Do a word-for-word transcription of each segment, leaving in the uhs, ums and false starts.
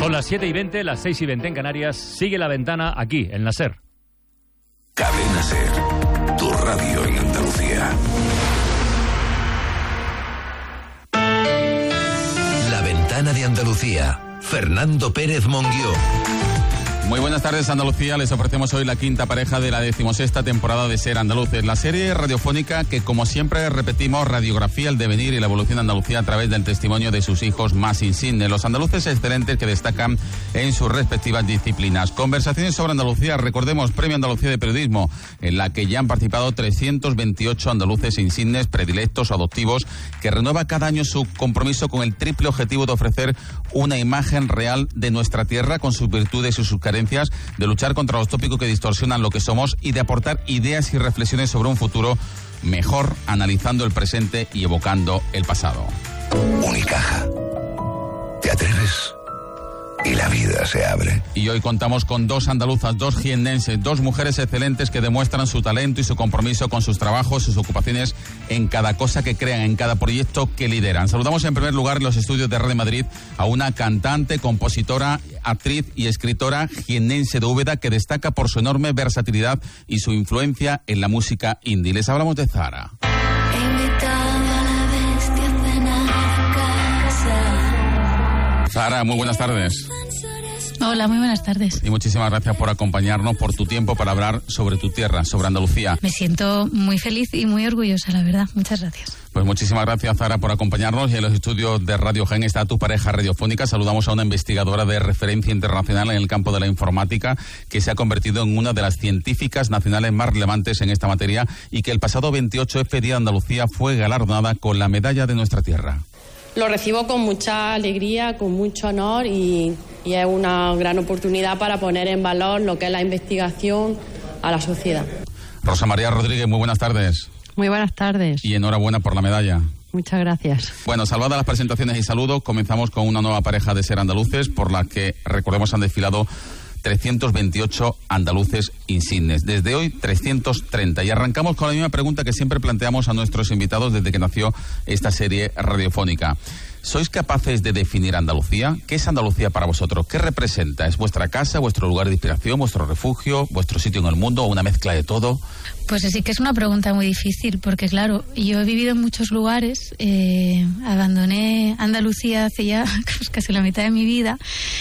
Son las siete y veinte, las seis y veinte en Canarias. Sigue La Ventana aquí, en la SER. Cadena SER, tu radio en Andalucía. La Ventana de Andalucía. Fernando Pérez Monguió. Muy buenas tardes, Andalucía. Les ofrecemos hoy la quinta pareja de la decimosexta temporada de Ser Andaluces, la serie radiofónica que, como siempre repetimos, radiografía el devenir y la evolución de Andalucía a través del testimonio de sus hijos más insignes, los andaluces excelentes que destacan en sus respectivas disciplinas. Conversaciones sobre Andalucía, recordemos, Premio Andalucía de Periodismo, en la que ya han participado trescientos veintiocho andaluces insignes, predilectos o adoptivos, que renueva cada año su compromiso con el triple objetivo de ofrecer una imagen real de nuestra tierra con sus virtudes y sus carencias, de luchar contra los tópicos que distorsionan lo que somos y de aportar ideas y reflexiones sobre un futuro mejor, analizando el presente y evocando el pasado. Unicaja. ¿Te atreves? Y la vida se abre. Y hoy contamos con dos andaluzas, dos jiennenses, dos mujeres excelentes que demuestran su talento y su compromiso con sus trabajos, sus ocupaciones, en cada cosa que crean, en cada proyecto que lideran. Saludamos en primer lugar en los estudios de Radio Madrid a una cantante, compositora, actriz y escritora jiennense de Úbeda que destaca por su enorme versatilidad y su influencia en la música indie. Les hablamos de Zahara. Zahara, muy buenas tardes. Hola, muy buenas tardes. Y muchísimas gracias por acompañarnos, por tu tiempo para hablar sobre tu tierra, sobre Andalucía. Me siento muy feliz y muy orgullosa, la verdad. Muchas gracias. Pues muchísimas gracias, Zahara, por acompañarnos. Y en los estudios de Radio Gen está tu pareja radiofónica. Saludamos a una investigadora de referencia internacional en el campo de la informática que se ha convertido en una de las científicas nacionales más relevantes en esta materia y que el pasado veintiocho F, Día de Andalucía, fue galardonada con la medalla de nuestra tierra. Lo recibo con mucha alegría, con mucho honor y, y es una gran oportunidad para poner en valor lo que es la investigación a la sociedad. Rosa María Rodríguez, muy buenas tardes. Muy buenas tardes. Y enhorabuena por la medalla. Muchas gracias. Bueno, salvadas las presentaciones y saludos, comenzamos con una nueva pareja de Ser Andaluces por la que, recordemos, han desfilado trescientos veintiocho andaluces insignes. Desde hoy, trescientos treinta. Y arrancamos con la misma pregunta que siempre planteamos a nuestros invitados desde que nació esta serie radiofónica. ¿Sois capaces de definir Andalucía? ¿Qué es Andalucía para vosotros? ¿Qué representa? ¿Es vuestra casa, vuestro lugar de inspiración, vuestro refugio, vuestro sitio en el mundo o una mezcla de todo? Pues sí que es una pregunta muy difícil, porque claro, yo he vivido en muchos lugares, eh, abandoné Andalucía hace ya casi la mitad de mi vida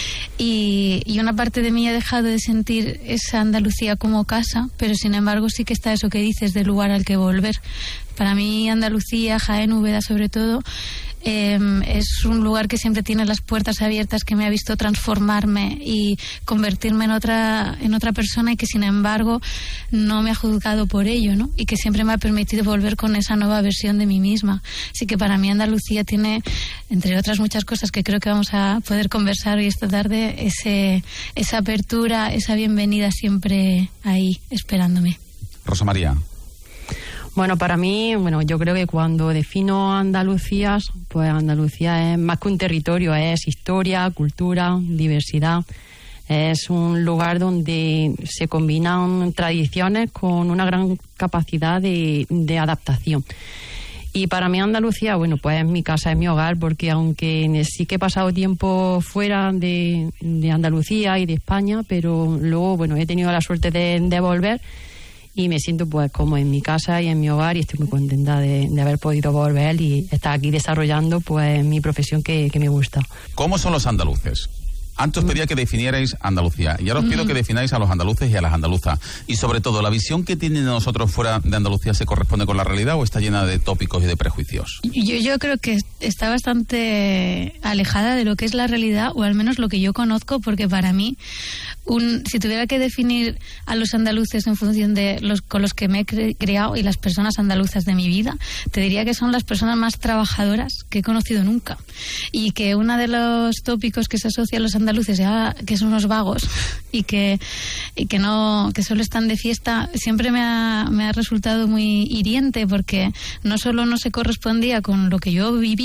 y, y una parte de mí ha dejado de sentir esa Andalucía como casa, pero sin embargo sí que está eso que dices del lugar al que volver. Para mí Andalucía, Jaén, Úbeda sobre todo, Eh, es un lugar que siempre tiene las puertas abiertas, que me ha visto transformarme y convertirme en otra en otra persona y que sin embargo no me ha juzgado por ello, ¿no? Y que siempre me ha permitido volver con esa nueva versión de mí misma. Así que para mí Andalucía tiene, entre otras muchas cosas que creo que vamos a poder conversar hoy esta tarde, ese esa apertura, esa bienvenida siempre ahí esperándome. Rosa María. Bueno, para mí, bueno, yo creo que cuando defino Andalucía, pues Andalucía es más que un territorio, es historia, cultura, diversidad. Es un lugar donde se combinan tradiciones con una gran capacidad de, de adaptación. Y para mí Andalucía, bueno, pues es mi casa, es mi hogar, porque aunque sí que he pasado tiempo fuera de, de Andalucía y de España, pero luego, bueno, he tenido la suerte de, de volver. Y me siento pues como en mi casa y en mi hogar y estoy muy contenta de, de haber podido volver y estar aquí desarrollando pues mi profesión que, que me gusta. ¿Cómo son los andaluces? Antes os pedía que definierais Andalucía y ahora os pido que defináis a los andaluces y a las andaluzas. Y sobre todo, ¿la visión que tienen de nosotros fuera de Andalucía se corresponde con la realidad o está llena de tópicos y de prejuicios? Yo, yo creo que está bastante alejada de lo que es la realidad, o al menos lo que yo conozco, porque para mí, un, si tuviera que definir a los andaluces en función de los con los que me he cre- criado y las personas andaluzas de mi vida, te diría que son las personas más trabajadoras que he conocido nunca. Y que uno de los tópicos que se asocia a los andaluces ya que son unos vagos y que y que no que solo están de fiesta siempre me ha, me ha resultado muy hiriente, porque no solo no se correspondía con lo que yo vivía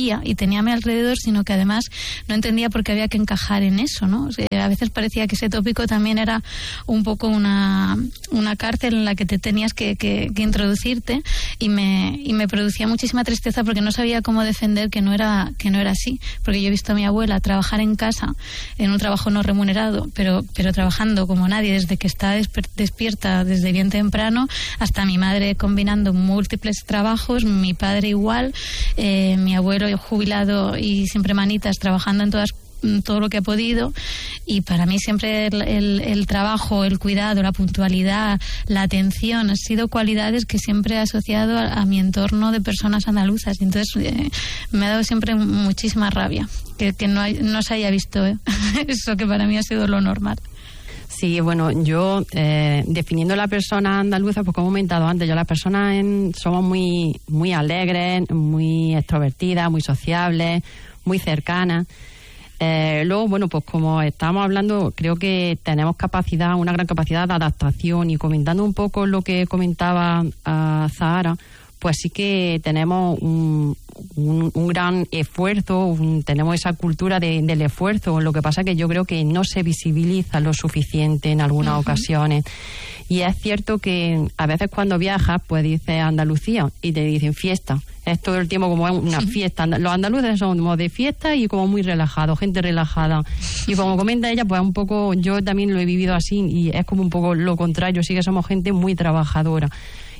veía y tenía a mi alrededor, sino que además no entendía por qué había que encajar en eso, ¿no? O sea, a veces parecía que ese tópico también era un poco una, una cárcel en la que te tenías que, que, que introducirte, y me, y me producía muchísima tristeza porque no sabía cómo defender que no era, que no era así, porque yo he visto a mi abuela trabajar en casa, en un trabajo no remunerado, pero, pero trabajando como nadie, desde que está despierta desde bien temprano, hasta mi madre combinando múltiples trabajos, mi padre igual, eh, mi abuelo jubilado y siempre manitas trabajando en todas todo lo que ha podido, y para mí siempre el, el, el trabajo, el cuidado, la puntualidad, la atención han sido cualidades que siempre he asociado a, a mi entorno de personas andaluzas, y entonces eh, me ha dado siempre muchísima rabia que, que no, hay, no se haya visto eh, eso que para mí ha sido lo normal. Sí, bueno, yo eh, definiendo la persona andaluza, pues como he comentado antes, yo las personas en, somos muy, muy alegres, muy extrovertidas, muy sociables, muy cercanas. Eh, luego, bueno, pues como estamos hablando, creo que tenemos capacidad, una gran capacidad de adaptación, y comentando un poco lo que comentaba uh, Zahara, pues sí que tenemos un, un, un gran esfuerzo, un, tenemos esa cultura de, del esfuerzo. Lo que pasa es que yo creo que no se visibiliza lo suficiente en algunas uh-huh. ocasiones. Y es cierto que a veces cuando viajas, pues dices Andalucía y te dicen fiesta. Es todo el tiempo como una fiesta. Los andaluces somos de fiesta y como muy relajados, gente relajada. Y como comenta ella, pues un poco, yo también lo he vivido así, y es como un poco lo contrario. Sí que somos gente muy trabajadora.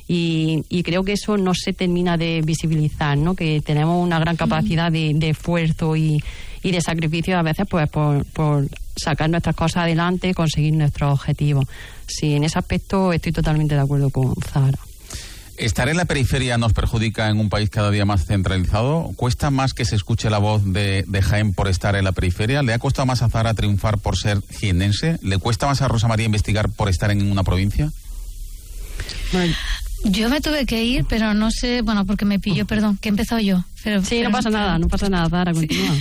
Y, y creo que eso no se termina de visibilizar, ¿no? Que tenemos una gran capacidad de, de esfuerzo y, y de sacrificio a veces, pues por, por sacar nuestras cosas adelante, conseguir nuestros objetivos. Sí, en ese aspecto estoy totalmente de acuerdo con Zahara. ¿Estar en la periferia nos perjudica en un país cada día más centralizado? ¿Cuesta más que se escuche la voz de, de Jaén por estar en la periferia? ¿Le ha costado más a Zahara triunfar por ser jiennense? ¿Le cuesta más a Rosa María investigar por estar en una provincia? Bueno, yo me tuve que ir, pero no sé, bueno, porque me pilló, perdón, que he empezado yo. Pero, sí, pero no pasa no, nada, no pasa nada, Zahara, continúa.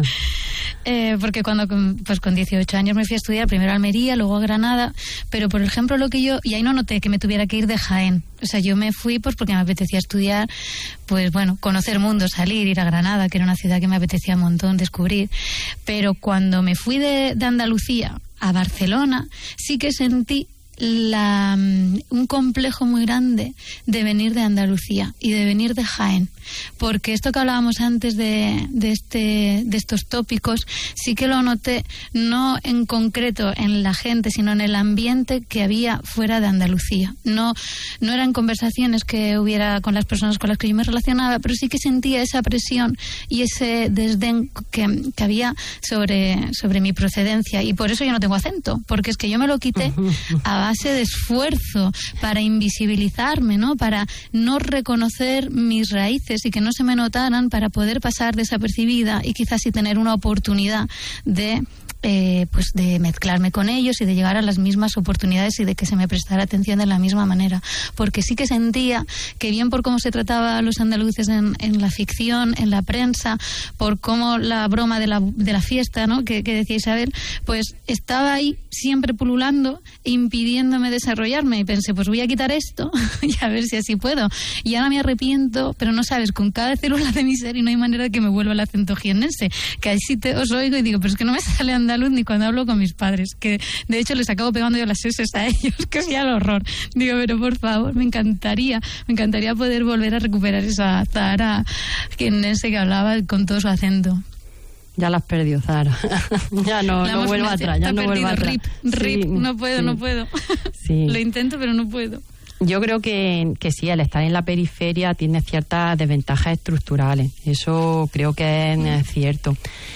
Eh, porque cuando pues con dieciocho años me fui a estudiar primero a Almería, luego a Granada, pero por ejemplo lo que yo, y ahí no noté que me tuviera que ir de Jaén, o sea, yo me fui pues porque me apetecía estudiar, pues bueno, conocer mundo, salir, ir a Granada, que era una ciudad que me apetecía un montón descubrir, pero cuando me fui de, de Andalucía a Barcelona, sí que sentí La, un complejo muy grande de venir de Andalucía y de venir de Jaén, porque esto que hablábamos antes de, de, este, de estos tópicos, sí que lo noté, no en concreto en la gente, sino en el ambiente que había fuera de Andalucía. No, no eran conversaciones que hubiera con las personas con las que yo me relacionaba, pero sí que sentía esa presión y ese desdén que, que había sobre, sobre mi procedencia, y por eso yo no tengo acento, porque es que yo me lo quité a base de esfuerzo para invisibilizarme, ¿no? Para no reconocer mis raíces y que no se me notaran, para poder pasar desapercibida y quizás sí tener una oportunidad de Eh, pues de mezclarme con ellos y de llegar a las mismas oportunidades y de que se me prestara atención de la misma manera, porque sí que sentía que bien por cómo se trataba a los andaluces en, en la ficción, en la prensa, por cómo la broma de la, de la fiesta, ¿no? que, que decía Isabel, pues estaba ahí siempre pululando, impidiéndome desarrollarme, y pensé, pues voy a quitar esto y a ver si así puedo, y ahora me arrepiento, pero no sabes, con cada célula de mi ser, y no hay manera de que me vuelva el acento jiennense, que ahí sí te, os oigo y digo, pero es que no me sale andaluz ni cuando hablo con mis padres, que de hecho les acabo pegando yo las eses a ellos, que es ya el horror. Digo, pero por favor, me encantaría, me encantaría poder volver a recuperar esa Zahara jiennense que hablaba con todo su acento. Ya la has perdido, Zahara. Ya no, no vuelvo atrás, ya no vuelvo atrás. Rip, rip, sí, no puedo, sí. no puedo. Sí. Lo intento, pero no puedo. Yo creo que, que sí, el estar en la periferia tiene ciertas desventajas estructurales. Eso creo que es cierto.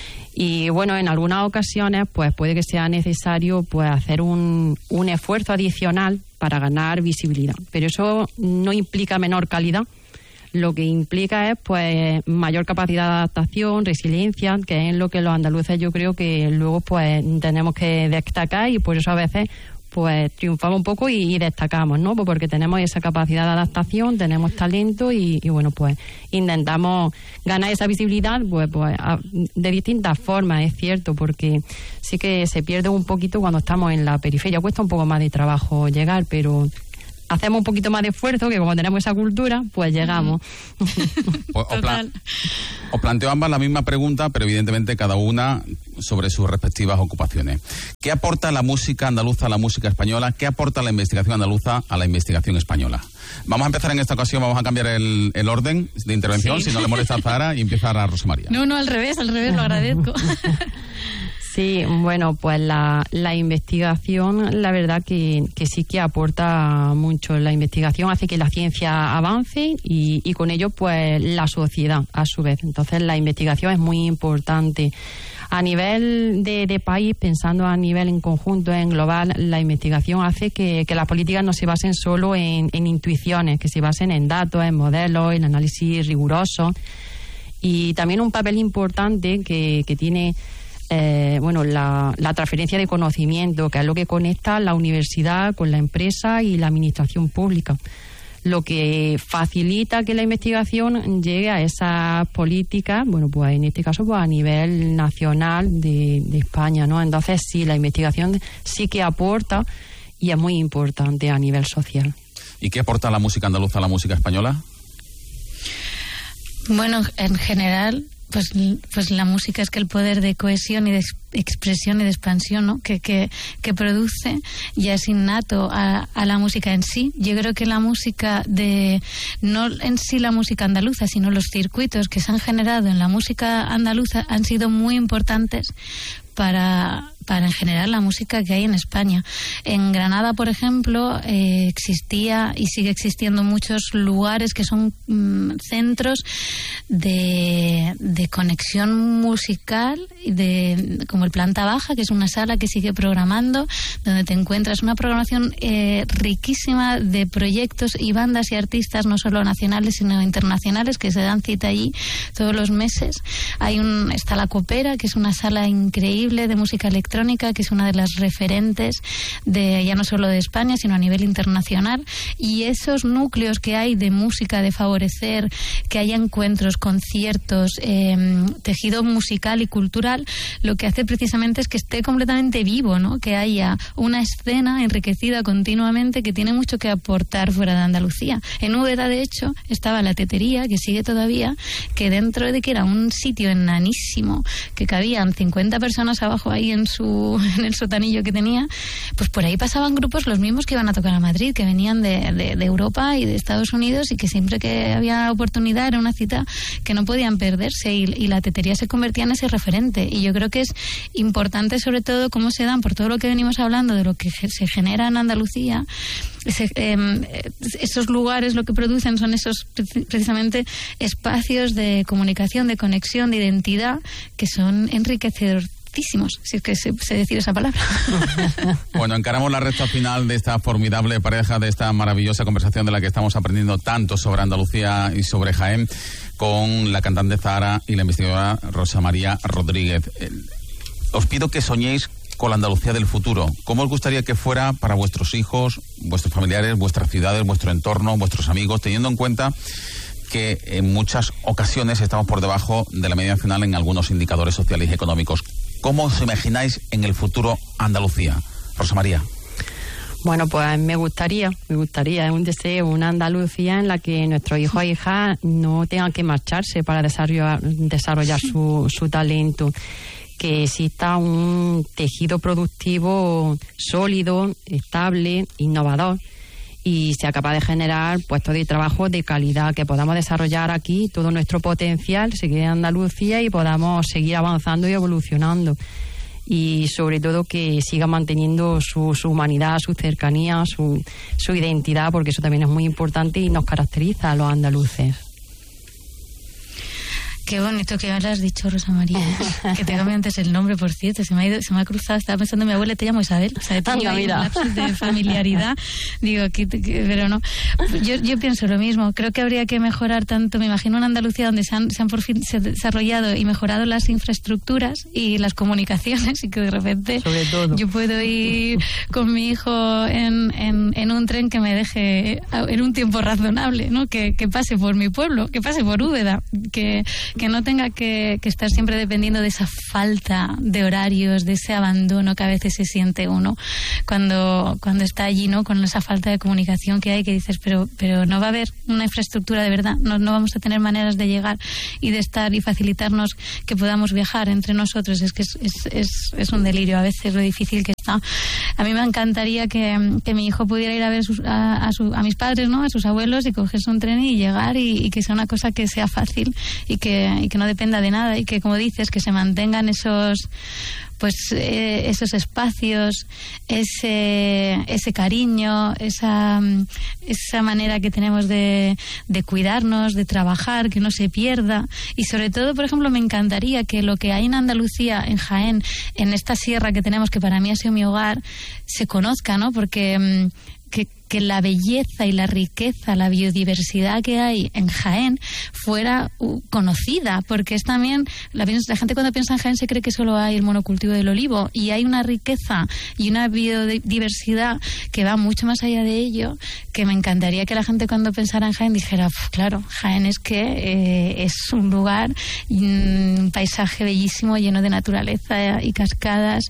Y bueno, en algunas ocasiones pues puede que sea necesario pues hacer un, un esfuerzo adicional para ganar visibilidad, pero eso no implica menor calidad. Lo que implica es pues mayor capacidad de adaptación, resiliencia, que es lo que los andaluces yo creo que luego pues tenemos que destacar, y por eso a veces pues triunfamos un poco y, y destacamos, ¿no? Pues porque tenemos esa capacidad de adaptación, tenemos talento y, y bueno, pues intentamos ganar esa visibilidad pues, pues a, de distintas formas, es cierto, porque sí que se pierde un poquito cuando estamos en la periferia, cuesta un poco más de trabajo llegar, pero hacemos un poquito más de esfuerzo, que como tenemos esa cultura, pues llegamos. Os, os, pla- os planteo ambas la misma pregunta, pero evidentemente cada una sobre sus respectivas ocupaciones. ¿Qué aporta la música andaluza a la música española? ¿Qué aporta la investigación andaluza a la investigación española? Vamos a empezar en esta ocasión, vamos a cambiar el, el orden de intervención, sí. Si no le molesta a Zahara, y empezar a Rosa María. No, no, al revés, al revés, lo agradezco. Sí, bueno, pues la, la investigación, la verdad que, que sí que aporta mucho. La investigación hace que la ciencia avance y, y con ello, pues, la sociedad, a su vez. Entonces, la investigación es muy importante. A nivel de, de país, pensando a nivel en conjunto, en global, la investigación hace que, que las políticas no se basen solo en, en intuiciones, que se basen en datos, en modelos, en análisis riguroso. Y también un papel importante que, que tiene eh, bueno, la, la transferencia de conocimiento, que es lo que conecta la universidad con la empresa y la administración pública, lo que facilita que la investigación llegue a esas políticas, bueno, pues en este caso pues a nivel nacional de, de España, ¿no? Entonces sí, la investigación sí que aporta y es muy importante a nivel social. ¿Y qué aporta la música andaluza a la música española? Bueno, en general, pues, pues la música es que el poder de cohesión y de expresión y de expansión, ¿no? que, que, que produce ya es innato a, a la música en sí. Yo creo que la música de, no en sí la música andaluza, sino los circuitos que se han generado en la música andaluza han sido muy importantes para, para en general la música que hay en España. En Granada, por ejemplo, eh, existía y sigue existiendo muchos lugares que son mm, centros de, de conexión musical, de, como el Planta Baja, que es una sala que sigue programando, donde te encuentras una programación eh, riquísima de proyectos y bandas y artistas, no solo nacionales sino internacionales, que se dan cita allí todos los meses. Hay un, está la Copera, que es una sala increíble de música electrónica, que es una de las referentes de ya no solo de España sino a nivel internacional, y esos núcleos que hay de música, de favorecer que haya encuentros, conciertos, eh, tejido musical y cultural, lo que hace precisamente es que esté completamente vivo, ¿no? Que haya una escena enriquecida continuamente que tiene mucho que aportar fuera de Andalucía. En Úbeda, de hecho, estaba la Tetería, que sigue todavía, que dentro de que era un sitio enanísimo, que cabían cincuenta personas abajo ahí en su en el sotanillo que tenía, pues por ahí pasaban grupos los mismos que iban a tocar a Madrid, que venían de, de, de Europa y de Estados Unidos, y que siempre que había oportunidad era una cita que no podían perderse, y, y la Tetería se convertía en ese referente. Y yo creo que es importante, sobre todo, cómo se dan, por todo lo que venimos hablando de lo que se genera en Andalucía. Ese, eh, esos lugares lo que producen son esos precisamente espacios de comunicación, de conexión, de identidad, que son enriquecedores, si es que se, se decir esa palabra. Bueno, encaramos la recta final de esta formidable pareja, de esta maravillosa conversación de la que estamos aprendiendo tanto sobre Andalucía y sobre Jaén, con la cantante Zahara y la investigadora Rosa María Rodríguez. Eh, os pido que soñéis con la Andalucía del futuro. ¿Cómo os gustaría que fuera para vuestros hijos, vuestros familiares, vuestras ciudades, vuestro entorno, vuestros amigos, teniendo en cuenta que en muchas ocasiones estamos por debajo de la media nacional en algunos indicadores sociales y económicos? ¿Cómo os imagináis en el futuro Andalucía? Rosa María. Bueno, pues me gustaría, me gustaría, es un deseo, una Andalucía en la que nuestros hijos e hijas no tengan que marcharse para desarrollar, desarrollar su, su talento, que exista un tejido productivo sólido, estable, innovador, y sea capaz de generar puestos de trabajo de calidad, que podamos desarrollar aquí todo nuestro potencial, se quede en Andalucía y podamos seguir avanzando y evolucionando. Y sobre todo que siga manteniendo su, su humanidad, su cercanía, su, su identidad, porque eso también es muy importante y nos caracteriza a los andaluces. Qué bonito que me lo has dicho, Rosa María. Que te cambié antes el nombre, por cierto. Se me ha ido, se me ha cruzado. Estaba pensando en mi abuela, te llamo Isabel. O sea, he tenido ahí un lapsus de familiaridad. Digo, aquí, pero no. Yo, yo pienso lo mismo. Creo que habría que mejorar tanto. Me imagino una Andalucía donde se han, se han por fin se desarrollado y mejorado las infraestructuras y las comunicaciones, y que de repente sobre todo yo puedo ir con mi hijo en, en, en un tren que me deje en un tiempo razonable, ¿no? Que, que pase por mi pueblo, que pase por Úbeda, que que no tenga que, que estar siempre dependiendo de esa falta de horarios, de ese abandono que a veces se siente uno cuando, cuando está allí, ¿no? Con esa falta de comunicación que hay, que dices, pero, pero no va a haber una infraestructura de verdad, no, no vamos a tener maneras de llegar y de estar y facilitarnos que podamos viajar entre nosotros. Es que es, es, es, es un delirio a veces lo difícil que está. A mí me encantaría que, que mi hijo pudiera ir a ver sus, a, a, su, a mis padres, ¿no? A sus abuelos, y cogerse un tren y llegar, y, y que sea una cosa que sea fácil y que, y que no dependa de nada, y que, como dices, que se mantengan esos pues eh, esos espacios, ese ese cariño, esa esa manera que tenemos de, de cuidarnos, de trabajar, que no se pierda. Y sobre todo, por ejemplo, me encantaría que lo que hay en Andalucía, en Jaén, en esta sierra que tenemos, que para mí ha sido mi hogar, se conozca, ¿no? Porque que, que la belleza y la riqueza, la biodiversidad que hay en Jaén fuera uh, conocida, porque es también, la, la gente cuando piensa en Jaén se cree que solo hay el monocultivo del olivo, y hay una riqueza y una biodiversidad que va mucho más allá de ello, que me encantaría que la gente cuando pensara en Jaén dijera, claro, Jaén es que eh, es un lugar, un paisaje bellísimo, lleno de naturaleza y cascadas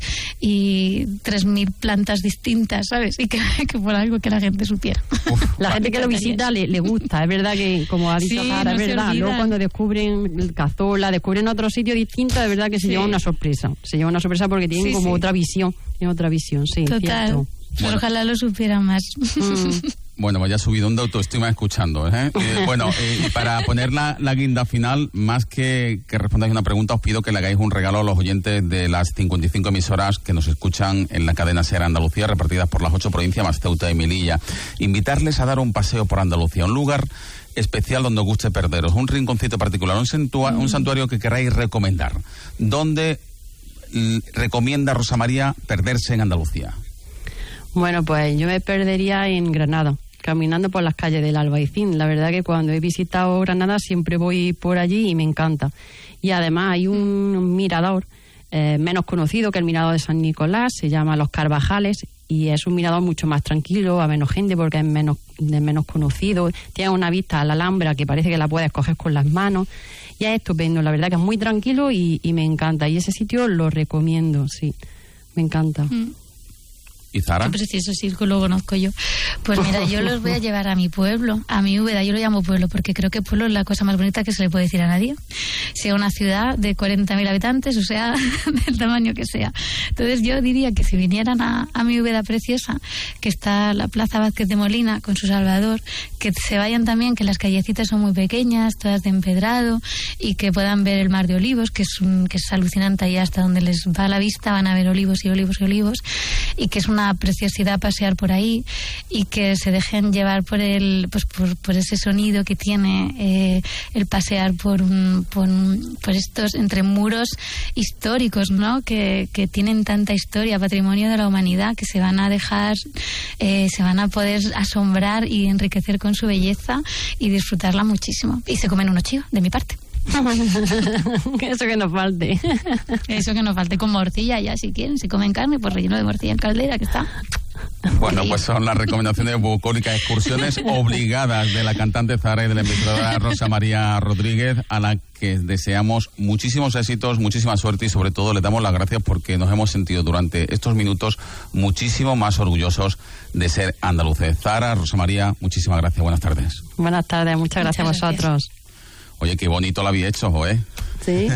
y tres mil plantas distintas, ¿sabes? Y que, que por algo que la gente supiera. Uf, la gente que lo visita le, le gusta, es verdad que, como ha dicho sí, Sara, no es verdad, luego cuando descubren el Cazola, descubren otro sitio distinto, de verdad que se sí. lleva una sorpresa, se lleva una sorpresa porque tienen sí, como sí. otra visión, tienen otra visión, sí, total. Cierto. Bueno. Ojalá lo supieran más. Mm. Bueno, vaya subidón de autoestima escuchando, ¿eh? eh bueno, eh, para poner la, la guinda final, más que, que respondáis una pregunta, os pido que le hagáis un regalo a los oyentes de las cincuenta y cinco emisoras que nos escuchan en la cadena SER Andalucía, repartidas por las ocho provincias más Ceuta y Melilla. Invitarles a dar un paseo por Andalucía, un lugar especial donde os guste perderos, un rinconcito particular, un, santua- mm. un santuario que queráis recomendar. ¿Dónde l- recomienda Rosa María perderse en Andalucía? Bueno, pues yo me perdería en Granada, caminando por las calles del Albaicín. La verdad que cuando he visitado Granada siempre voy por allí y me encanta. Y además hay un mirador eh, menos conocido que el mirador de San Nicolás, se llama Los Carvajales, y es un mirador mucho más tranquilo, a menos gente porque es menos, es menos conocido. Tiene una vista a la Alhambra que parece que la puedes coger con las manos. Y es estupendo, la verdad que es muy tranquilo y, y me encanta. Y ese sitio lo recomiendo, sí, me encanta. Mm. ¿Y Zara? Qué precioso circo lo conozco yo. Pues mira, yo los voy a llevar a mi pueblo, a mi Úbeda. Yo lo llamo pueblo porque creo que pueblo es la cosa más bonita que se le puede decir a nadie. Sea una ciudad de cuarenta mil habitantes, o sea, del tamaño que sea. Entonces yo diría que si vinieran a, a mi Úbeda preciosa, que está la Plaza Vázquez de Molina con su Salvador, que se vayan también, que las callecitas son muy pequeñas, todas de empedrado, y que puedan ver el Mar de Olivos, que es, un, que es alucinante, ahí hasta donde les va la vista van a ver olivos y olivos y olivos, y que es una preciosidad pasear por ahí, y que se dejen llevar por el pues por, por ese sonido que tiene eh, el pasear por un, por, un, por estos entre muros históricos, ¿no? Que, que tienen tanta historia, patrimonio de la humanidad, que se van a dejar eh, se van a poder asombrar y enriquecer con su belleza y disfrutarla muchísimo. Y se comen unos chivos de mi parte. Eso que nos falte. Eso que nos falte, con morcilla ya, si quieren. Si comen carne, pues relleno de morcilla en caldera, que está. Bueno, pues son las recomendaciones bucólicas, excursiones obligadas de la cantante Zara y de la investigadora Rosa María Rodríguez, a la que deseamos muchísimos éxitos, muchísima suerte, y sobre todo le damos las gracias porque nos hemos sentido durante estos minutos muchísimo más orgullosos de ser andaluces. Zara, Rosa María, muchísimas gracias. Buenas tardes. Buenas tardes, muchas gracias muchas a vosotros. Oye, qué bonito lo había hecho, ¿eh? Sí.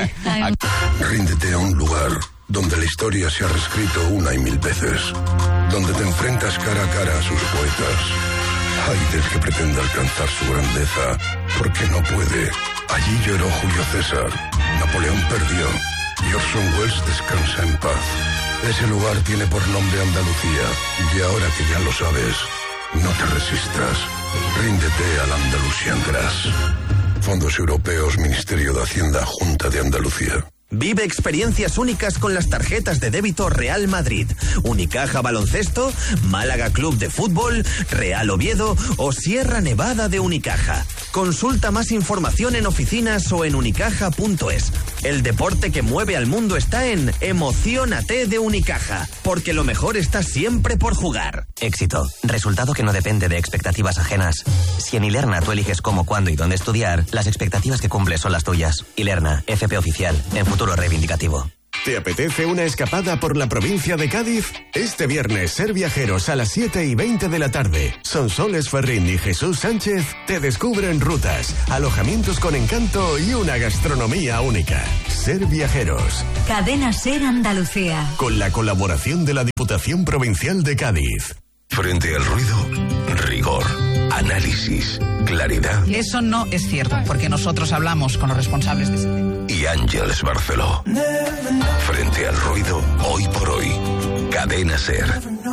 Ríndete a un lugar donde la historia se ha reescrito una y mil veces, donde te enfrentas cara a cara a sus poetas. Ay del que pretenda alcanzar su grandeza, porque no puede. Allí lloró Julio César, Napoleón perdió, y Orson Welles descansa en paz. Ese lugar tiene por nombre Andalucía, y ahora que ya lo sabes, no te resistas. Ríndete al Andalusian Grass. Fondos Europeos, Ministerio de Hacienda, Junta de Andalucía. Vive experiencias únicas con las tarjetas de débito Real Madrid, Unicaja Baloncesto, Málaga Club de Fútbol, Real Oviedo o Sierra Nevada de Unicaja. Consulta más información en oficinas o en unicaja punto es. El deporte que mueve al mundo está en Emociónate de Unicaja, porque lo mejor está siempre por jugar. Éxito. Resultado que no depende de expectativas ajenas. Si en Ilerna tú eliges cómo, cuándo y dónde estudiar, las expectativas que cumples son las tuyas. Ilerna, F P Oficial, en futuro reivindicativo. ¿Te apetece una escapada por la provincia de Cádiz? Este viernes, Ser Viajeros a las siete y veinte de la tarde. Sonsoles Ferrín y Jesús Sánchez te descubren rutas, alojamientos con encanto y una gastronomía única. Ser Viajeros. Cadena Ser Andalucía. Con la colaboración de la Diputación Provincial de Cádiz. Frente al ruido, rigor, análisis, claridad. Eso no es cierto, porque nosotros hablamos con los responsables de ese tema. Y Ángeles Barceló. Frente al ruido, hoy por hoy. Cadena Ser.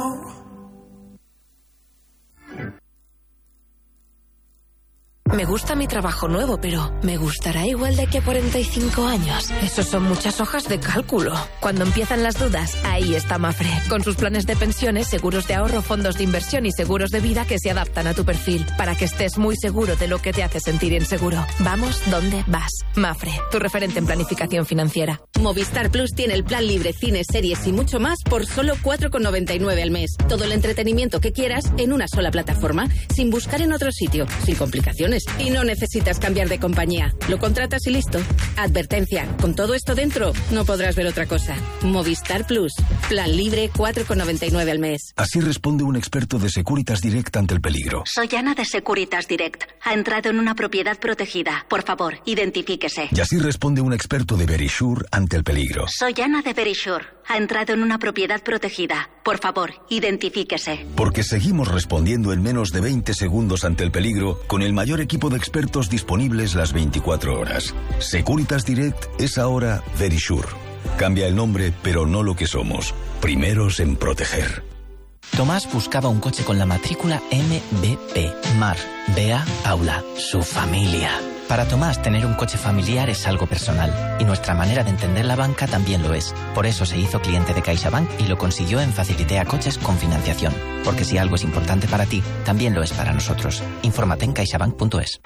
Me gusta mi trabajo nuevo, pero ¿me gustará igual de aquí a cuarenta y cinco años? Eso son muchas hojas de cálculo. Cuando empiezan las dudas, ahí está Mafre. Con sus planes de pensiones, seguros de ahorro, fondos de inversión y seguros de vida que se adaptan a tu perfil, para que estés muy seguro de lo que te hace sentir inseguro. Vamos donde vas. Mafre, tu referente en planificación financiera. Movistar Plus tiene el plan libre, cines, series y mucho más por solo cuatro con noventa y nueve al mes. Todo el entretenimiento que quieras en una sola plataforma, sin buscar en otro sitio, sin complicaciones. Y no necesitas cambiar de compañía. Lo contratas y listo. Advertencia, con todo esto dentro, no podrás ver otra cosa. Movistar Plus. Plan libre, cuatro con noventa y nueve al mes. Así responde un experto de Securitas Direct ante el peligro. Soy Ana de Securitas Direct. Ha entrado en una propiedad protegida. Por favor, identifíquese. Y así responde un experto de Verisure ante el peligro. Soy Ana de Verisure. Ha entrado en una propiedad protegida. Por favor, identifíquese. Porque seguimos respondiendo en menos de veinte segundos ante el peligro con el mayor equipo de expertos disponibles las veinticuatro horas. Securitas Direct es ahora Verisure. Cambia el nombre, pero no lo que somos. Primeros en proteger. Tomás buscaba un coche con la matrícula M B P. Mar, Bea, Paula, su familia. Para Tomás, tener un coche familiar es algo personal. Y nuestra manera de entender la banca también lo es. Por eso se hizo cliente de CaixaBank y lo consiguió en Facilitea Coches con financiación. Porque si algo es importante para ti, también lo es para nosotros. Infórmate en caixabank punto es.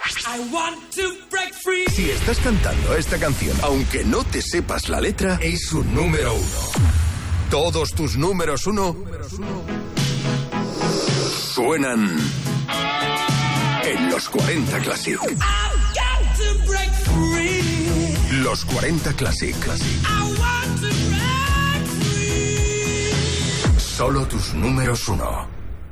Si estás cantando esta canción, aunque no te sepas la letra, es un número uno. Todos tus números uno suenan en los cuarenta Classic. Los cuarenta Classic. Solo tus números uno.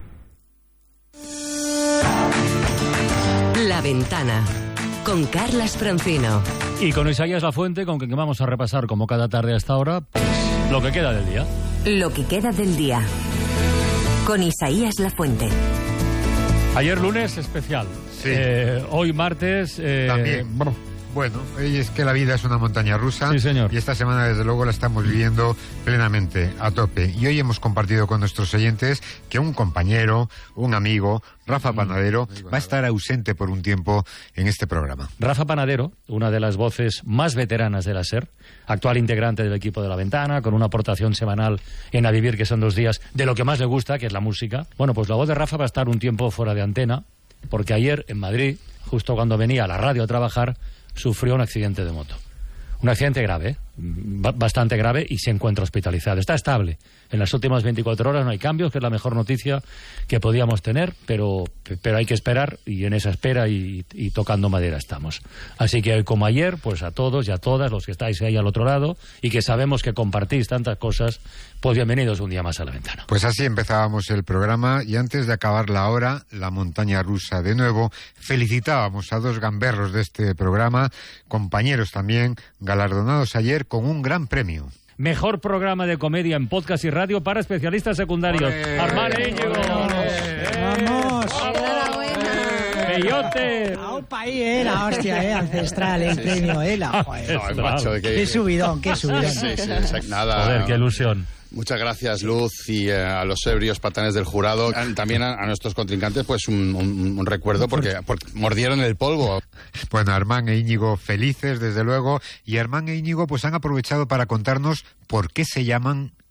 La Ventana, con Carlas Francino. Y con Isaías Lafuente, con quien vamos a repasar como cada tarde hasta ahora, pues, lo que queda del día. Lo que queda del día. Con Isaías Lafuente. Ayer lunes especial. Sí. Eh, hoy martes... Eh, También. Brr. Bueno, es que la vida es una montaña rusa. Sí, señor. Y esta semana, desde luego, la estamos viviendo plenamente, a tope. Y hoy hemos compartido con nuestros oyentes que un compañero, un amigo, Rafa Panadero, va a estar ausente por un tiempo en este programa. Rafa Panadero, una de las voces más veteranas de la SER, actual integrante del equipo de La Ventana, con una aportación semanal en A Vivir, que son dos días, de lo que más le gusta, que es la música. Bueno, pues la voz de Rafa va a estar un tiempo fuera de antena, porque ayer en Madrid, justo cuando venía a la radio a trabajar, sufrió un accidente de moto. Un accidente grave, ¿eh? Bastante grave, y se encuentra hospitalizado. Está estable. En las últimas veinticuatro horas no hay cambios, que es la mejor noticia que podíamos tener, pero, pero hay que esperar, y en esa espera y, y tocando madera estamos. Así que, como ayer, pues a todos y a todas los que estáis ahí al otro lado y que sabemos que compartís tantas cosas, pues bienvenidos un día más a La Ventana. Pues así empezábamos el programa, y antes de acabar la hora, la montaña rusa de nuevo, felicitábamos a dos gamberros de este programa, compañeros también, galardonados ayer con un gran premio. Mejor programa de comedia en podcast y radio para especialistas secundarios. Armán e Íñigo. ¡Vamos! ¡Peyote! ¡Aupa ahí, eh! La hostia, eh! Ancestral, el premio, eh! La, joder. No, macho, de que... ¡Qué subidón, qué subidón! Sí, sí, exacto. Nada. Joder, qué ilusión. Muchas gracias, Luz, y eh, a los ebrios patanes del jurado. También a, a nuestros contrincantes, pues un, un, un recuerdo porque, porque mordieron el polvo. Bueno, Armán e Íñigo felices, desde luego, y Armán e Íñigo pues han aprovechado para contarnos por qué se llaman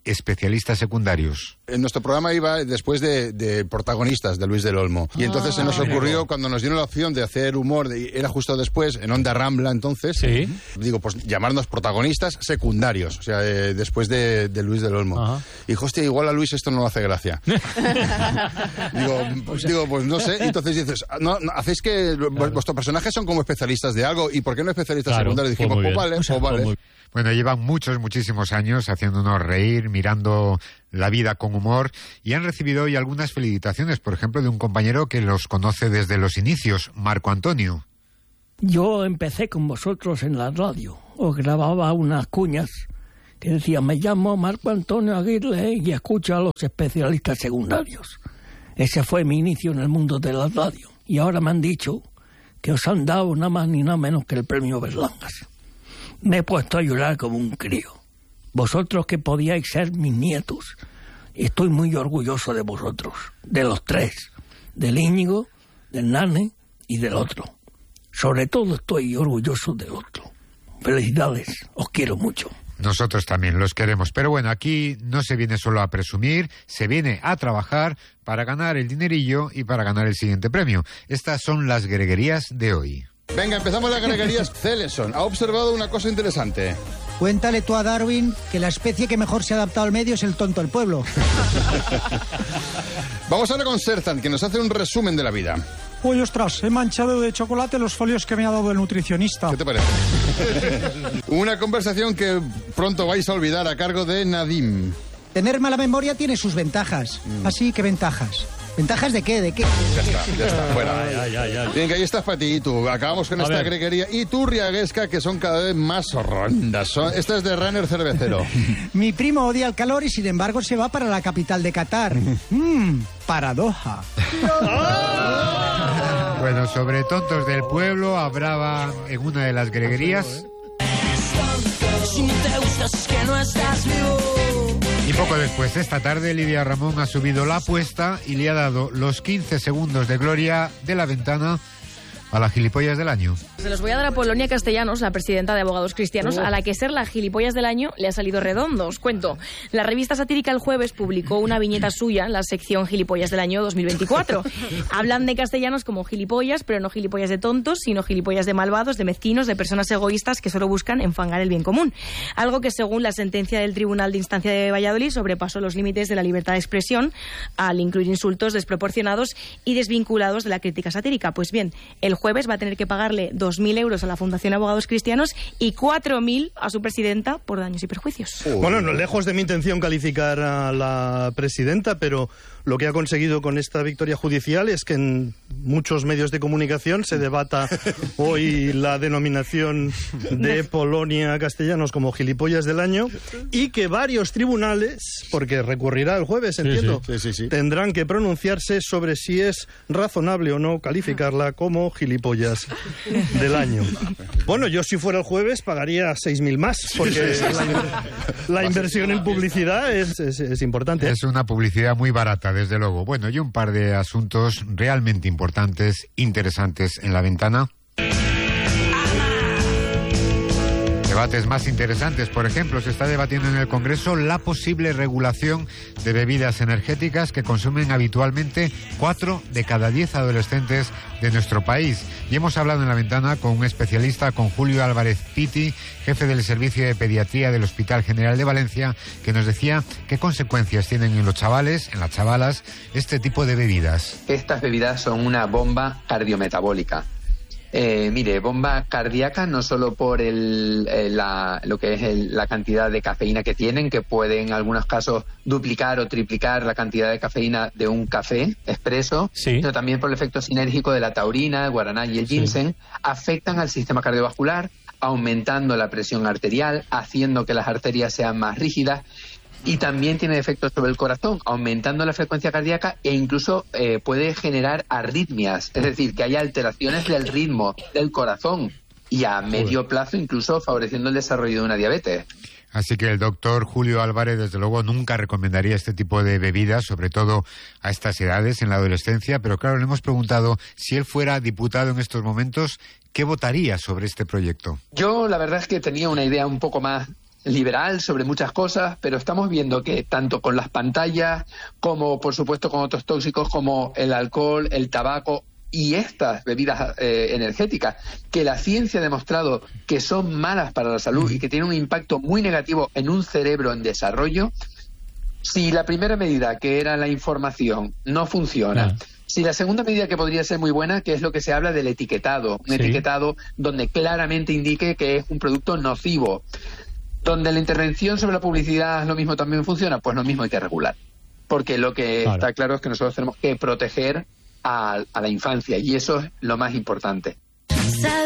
especialistas secundarios. En nuestro programa iba después de, de protagonistas de Luis del Olmo. Y entonces ah, se nos ocurrió, cuando nos dieron la opción de hacer humor, de, era justo después, en Onda Rambla entonces, ¿sí? Digo, pues llamarnos protagonistas secundarios, o sea, eh, después de, de Luis del Olmo. Ajá. Y dijo, hostia, igual a Luis esto no le hace gracia. digo, pues, digo, pues no sé. Y entonces dices, no, no, hacéis que claro. vuestros personajes son como especialistas de algo, ¿y por qué no especialistas claro, secundarios? Dijimos, pues, pues vale, o sea, pues vale. Muy... Bueno, llevan muchos, muchísimos años haciéndonos reír, mirando la vida con humor, y han recibido hoy algunas felicitaciones, por ejemplo, de un compañero que los conoce desde los inicios, Marco Antonio. Yo empecé con vosotros en la radio, os grababa unas cuñas que decían, me llamo Marco Antonio Aguirre y escucho a los especialistas secundarios. Ese fue mi inicio en el mundo de la radio, y ahora me han dicho que os han dado nada más ni nada menos que el premio Berlangas. Me he puesto a llorar como un crío. Vosotros que podíais ser mis nietos. Estoy muy orgulloso de vosotros, de los tres, del Íñigo, del Nane y del otro. Sobre todo estoy orgulloso del otro. Felicidades, os quiero mucho. Nosotros también los queremos. Pero bueno, aquí no se viene solo a presumir, se viene a trabajar para ganar el dinerillo y para ganar el siguiente premio. Estas son las greguerías de hoy. Venga, empezamos las greguerías. Celeson ha observado una cosa interesante. Cuéntale tú a Darwin que la especie que mejor se ha adaptado al medio es el tonto del pueblo. Vamos ahora con Serzan, que nos hace un resumen de la vida. Uy, ostras, he manchado de chocolate los folios que me ha dado el nutricionista. ¿Qué te parece? Una conversación que pronto vais a olvidar a cargo de Nadim. Tener mala memoria tiene sus ventajas. Mm. Así que ventajas. ¿Ventajas de qué? ¿De qué? Ya está, ya está, fuera. Ya, ya, ya. Bien, que ahí estás para ti y tú. Acabamos con a esta ver. greguería. Y tú, Riaguesca, que son cada vez más horrendas. Son... Esta es de Runner Cervecero. Mi primo odia el calor y sin embargo se va para la capital de Qatar. Mmm, paradoja. Bueno, sobre tontos del pueblo hablaba en una de las greguerías. Si no te gustas es que no estás vivo. Y poco después, esta tarde, Lidia Ramón ha subido la apuesta y le ha dado los quince segundos de gloria de la ventana a la gilipollas del año. Se los voy a dar a Polonia Castellanos, la presidenta de Abogados Cristianos, oh. a la que ser la gilipollas del año le ha salido redondo. Os cuento. La revista satírica El Jueves publicó una viñeta suya en la sección Gilipollas del año dos mil veinticuatro. Hablan de castellanos como gilipollas, pero no gilipollas de tontos, sino gilipollas de malvados, de mezquinos, de personas egoístas que solo buscan enfangar el bien común. Algo que, según la sentencia del Tribunal de Instancia de Valladolid, sobrepasó los límites de la libertad de expresión al incluir insultos desproporcionados y desvinculados de la crítica satírica. Pues bien, el Jueves va a tener que pagarle dos mil euros a la Fundación Abogados Cristianos y cuatro mil a su presidenta por daños y perjuicios. Bueno, no, lejos de mi intención calificar a la presidenta, pero lo que ha conseguido con esta victoria judicial es que en muchos medios de comunicación se debata hoy la denominación de Polonia Castellanos como gilipollas del año y que varios tribunales, porque recurrirá el jueves, entiendo, sí, sí, sí, sí. tendrán que pronunciarse sobre si es razonable o no calificarla como gilipollas del año. Bueno, yo si fuera el jueves pagaría seis mil más, porque la, la inversión en publicidad es, es, es importante. Es una publicidad muy barata, desde luego. Bueno, y un par de asuntos realmente importantes, interesantes en la ventana. Debates más interesantes, por ejemplo, se está debatiendo en el Congreso la posible regulación de bebidas energéticas que consumen habitualmente cuatro de cada diez adolescentes de nuestro país. Y hemos hablado en la ventana con un especialista, con Julio Álvarez Piti, jefe del Servicio de Pediatría del Hospital General de Valencia, que nos decía qué consecuencias tienen en los chavales, en las chavalas, este tipo de bebidas. Estas bebidas son una bomba cardiometabólica. Eh, mire, bomba cardíaca no solo por el, el, la, lo que es el, la cantidad de cafeína que tienen, que puede en algunos casos duplicar o triplicar la cantidad de cafeína de un café expreso, sí. sino también por el efecto sinérgico de la taurina, el guaraná y el ginseng, sí. afectan al sistema cardiovascular, aumentando la presión arterial, haciendo que las arterias sean más rígidas. Y también tiene efectos sobre el corazón, aumentando la frecuencia cardíaca e incluso eh, puede generar arritmias, es decir, que haya alteraciones del ritmo del corazón y a medio plazo incluso favoreciendo el desarrollo de una diabetes. Así que el doctor Julio Álvarez, desde luego, nunca recomendaría este tipo de bebidas, sobre todo a estas edades, en la adolescencia. Pero claro, le hemos preguntado si él fuera diputado en estos momentos, ¿qué votaría sobre este proyecto? Yo la verdad es que tenía una idea un poco más liberal sobre muchas cosas, pero estamos viendo que tanto con las pantallas como, por supuesto, con otros tóxicos como el alcohol, el tabaco y estas bebidas eh, energéticas, que la ciencia ha demostrado que son malas para la salud y que tienen un impacto muy negativo en un cerebro en desarrollo, si la primera medida, que era la información, no funciona, no. si la segunda medida, que podría ser muy buena, que es lo que se habla del etiquetado, un sí. etiquetado donde claramente indique que es un producto nocivo, donde la intervención sobre la publicidad lo mismo también funciona, pues lo mismo hay que regular. Porque lo que claro. está claro es que nosotros tenemos que proteger a, a la infancia, y eso es lo más importante.